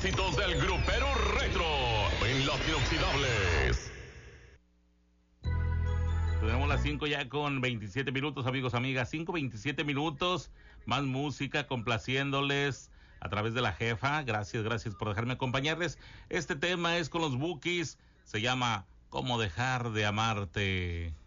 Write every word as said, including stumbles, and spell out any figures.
éxitos del grupero retro en Las Inoxidables. Tenemos las cinco ya con veintisiete minutos, amigos, amigas. cinco, veintisiete minutos. Más música, complaciéndoles a través de la jefa. Gracias, gracias por dejarme acompañarles. Este tema es con los Bukis. Se llama ¿Cómo dejar de amarte?